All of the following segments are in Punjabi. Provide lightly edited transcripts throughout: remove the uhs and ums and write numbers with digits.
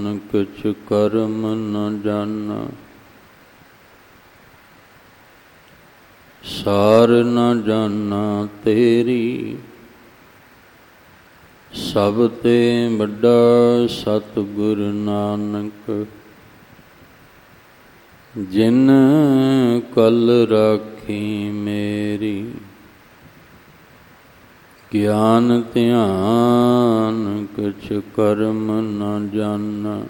ਕਿਛ ਕਰਮ ਨ ਜਾਨਾ, ਸਾਰ ਨ ਜਾਨਾ ਤੇਰੀ। ਸਭ ਤੇ ਵੱਡਾ ਸਤਿਗੁਰ ਨਾਨਕ, ਜਿਨ ਕਲ ਰਾਖੀ ਮੇਰੀ। ਗਿਆਨ ਧਿਆਨ ਕਿਛ ਕਰਮ ਨ ਜਾਨਾ,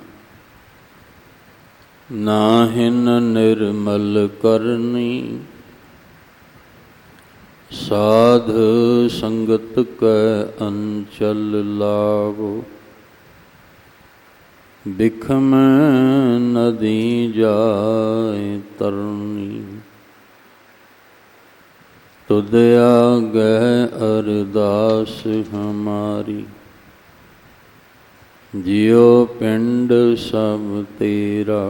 ਨਾਹਿਨ ਨਿਰਮਲ ਕਰਨੀ। ਸਾਧ ਸੰਗਤ ਕੈ ਅੰਚਲ ਲਾਵੋ, ਬਿਖਮ ਨਦੀ ਜਾਇ ਤਰਨੀ। ਤੁਧ ਆਗਹਿ ਅਰਦਾਸ ਹਮਾਰੀ, ਜਿਉ ਪਿੰਡ ਸਭ ਤੇਰਾ।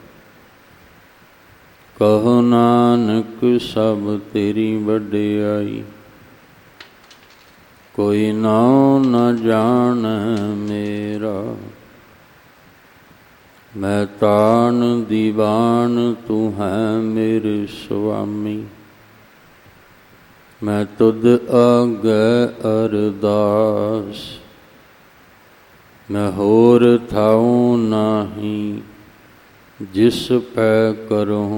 ਕਹੋ ਨਾਨਕ ਸਭ ਤੇਰੀ ਵਡਿਆਈ, ਕੋਈ ਨਾਉ ਨ ਜਾਣੈ ਮੇਰਾ। ਮੈਂ ਤਾਣ ਦੀਵਾਨ ਤੂੰ ਹੈ ਮੇਰੇ ਸੁਆਮੀ, ਮੈਂ ਤੁਧ ਆਗਹਿ ਅਰਦਾਸ। ਮੈਂ ਹੋਰ ਥਾਉ ਨਾਹੀ, ਜਿਸ ਪੈ ਕਰਹੁ